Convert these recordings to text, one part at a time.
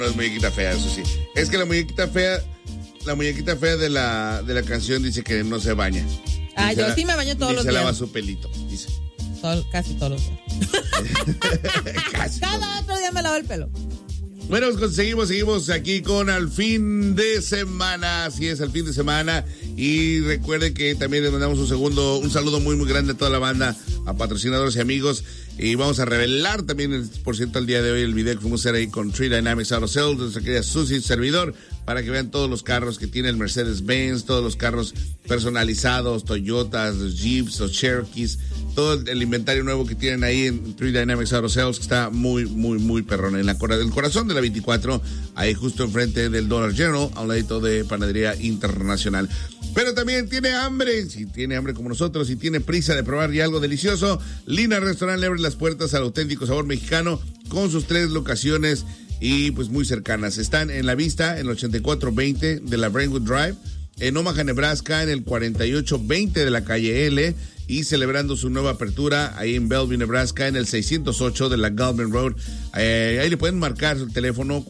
es muñequita fea, eso sí. Es que la muñequita fea de la canción dice que no se baña. Ah, yo sí me baño todos los días. Se lava su pelito, dice. Casi todos los días. Cada otro día me lavo el pelo. Bueno, pues seguimos aquí con Al Fin de Semana. Así es, Al Fin de Semana. Y recuerden que también les mandamos un saludo muy, muy grande a toda la banda, a patrocinadores y amigos. Y vamos a revelar también, por cierto, el día de hoy el video que fuimos a hacer ahí con Tree Dynamics Auto Sales, nuestra querida Susi, servidor, para que vean todos los carros que tiene el Mercedes-Benz, todos los carros personalizados, Toyotas, los Jeeps, los Cherokees, todo el inventario nuevo que tienen ahí en Tree Dynamics Auto Sales, que está muy, muy, muy perrón. En el corazón de la 24, ahí justo enfrente del Dollar General, a un ladito de Panadería Internacional. Pero también tiene hambre, si tiene hambre como nosotros, si tiene prisa de probar ya algo delicioso, Lina Restaurant le abre las puertas al auténtico sabor mexicano con sus 3 locaciones y pues muy cercanas. Están en La Vista, en el 8420 de la Brentwood Drive, en Omaha, Nebraska, en el 4820 de la calle L, y celebrando su nueva apertura ahí en Bellevue, Nebraska, en el 608 de la Galvin Road. Ahí le pueden marcar su teléfono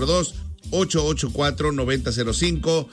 402-884-9005,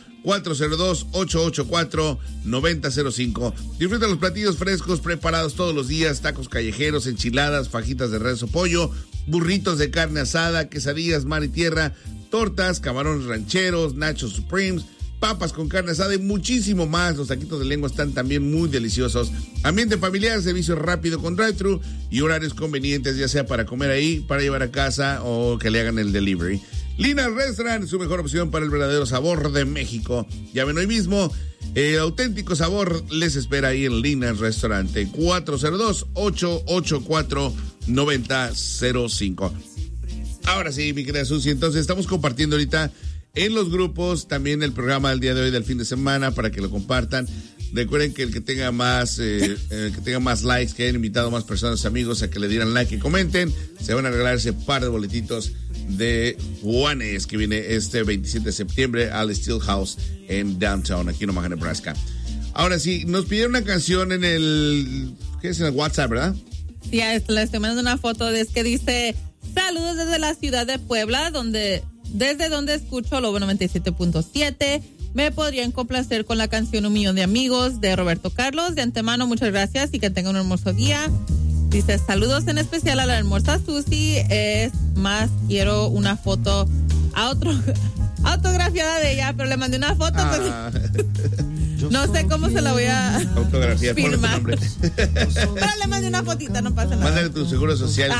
402-884-9005. Disfruta los platillos frescos preparados todos los días, tacos callejeros, enchiladas, fajitas de res o pollo, burritos de carne asada, quesadillas mar y tierra, tortas, camarones rancheros, nachos supremes, papas con carne asada y muchísimo más. Los taquitos de lengua están también muy deliciosos. Ambiente familiar, servicio rápido con drive-thru y horarios convenientes, ya sea para comer ahí, para llevar a casa o que le hagan el delivery. Lina Restaurant, su mejor opción para el verdadero sabor de México. Llamen hoy mismo. El auténtico sabor les espera ahí en Lina Restaurant, 402-884-9005. Ahora sí, mi querida Susi, entonces estamos compartiendo ahorita en los grupos también el programa del día de hoy del fin de semana para que lo compartan. Recuerden que el que tenga más likes, que hayan invitado más personas, amigos, a que le dieran like y comenten, se van a regalar ese par de boletitos de Juanes que viene este 27 de septiembre al Steel House en Downtown, aquí en Omaha, Nebraska. Ahora sí, nos pidieron una canción en el WhatsApp, ¿verdad? Sí, le estoy mandando una foto que dice: saludos desde la ciudad de Puebla, desde donde escucho Lobo 97.7. Me podrían complacer con la canción Un Millón de Amigos de Roberto Carlos. De antemano, muchas gracias y que tengan un hermoso día. Dice: saludos en especial a la hermosa Susi. Es más, quiero una foto autografiada de ella, pero le mandé una foto. Pues, no sé cómo se la voy a autografía, firmar. Pero le mandé una fotita, no pasa nada. Mándale tu seguro social.